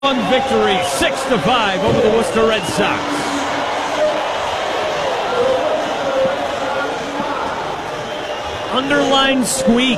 Victory, 6-5 over the Worcester Red Sox. Underline squeak.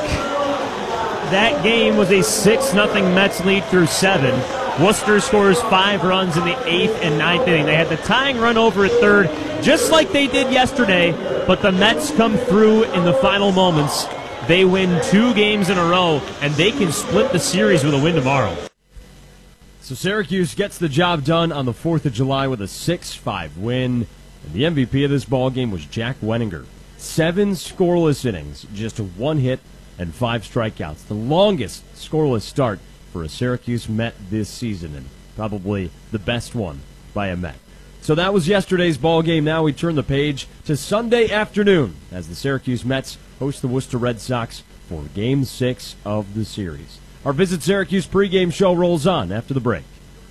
That game was a 6-0 Mets lead through 7. Worcester scores 5 runs in the 8th and 9th inning. They had the tying run over at third, just like they did yesterday, but the Mets come through in the final moments. They win 2 games in a row, and they can split the series with a win tomorrow. So Syracuse gets the job done on the 4th of July with a 6-5 win. And the MVP of this ballgame was Jack Wenninger. 7 scoreless innings, just 1 hit and 5 strikeouts. The longest scoreless start for a Syracuse Met this season, and probably the best one by a Met. So that was yesterday's ballgame. Now we turn the page to Sunday afternoon as the Syracuse Mets host the Worcester Red Sox for Game 6 of the series. Our Visit Syracuse pregame show rolls on after the break.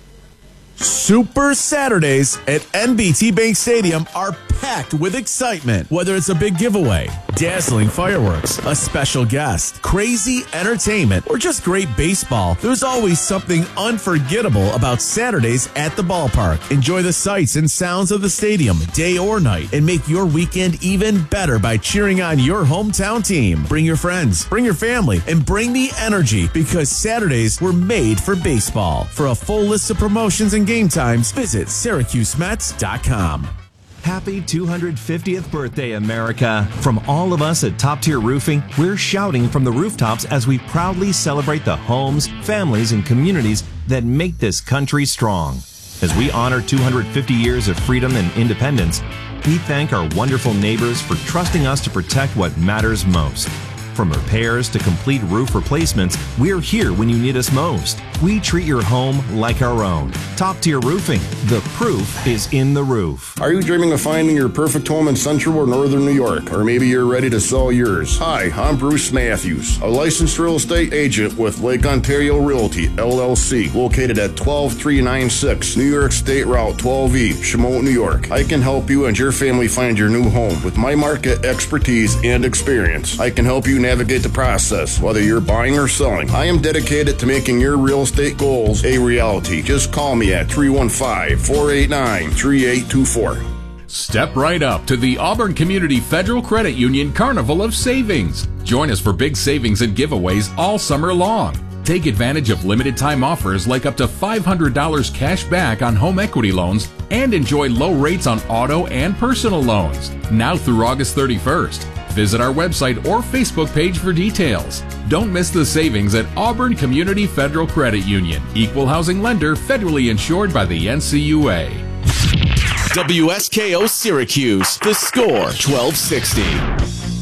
Super Saturdays at NBT Bank Stadium are packed with excitement. Whether it's a big giveaway, dazzling fireworks, a special guest, crazy entertainment, or just great baseball, there's always something unforgettable about Saturdays at the ballpark. Enjoy the sights and sounds of the stadium, day or night, and make your weekend even better by cheering on your hometown team. Bring your friends, bring your family, and bring the energy, because Saturdays were made for baseball. For a full list of promotions and game times, visit SyracuseMets.com. Happy 250th birthday, America. From all of us at Top Tier Roofing, we're shouting from the rooftops as we proudly celebrate the homes, families, and communities that make this country strong. As we honor 250 years of freedom and independence, we thank our wonderful neighbors for trusting us to protect what matters most. From repairs to complete roof replacements, we're here when you need us most. We treat your home like our own. Top Tier Roofing. The proof is in the roof. Are you dreaming of finding your perfect home in Central or Northern New York? Or maybe you're ready to sell yours? Hi, I'm Bruce Matthews, a licensed real estate agent with Lake Ontario Realty, LLC, located at 12396 New York State Route 12E, Shamote, New York. I can help you and your family find your new home. With my market expertise and experience, I can help you navigate the process, whether you're buying or selling. I am dedicated to making your real estate goals a reality. Just call me at 315-489-3824. Step right up to the Auburn Community Federal Credit Union Carnival of Savings. Join us for big savings and giveaways all summer long. Take advantage of limited time offers like up to $500 cash back on home equity loans and enjoy low rates on auto and personal loans. Now through August 31st. Visit our website or Facebook page for details. Don't miss the savings at Auburn Community Federal Credit Union. Equal housing lender, federally insured by the NCUA. WSKO Syracuse, the score 1260.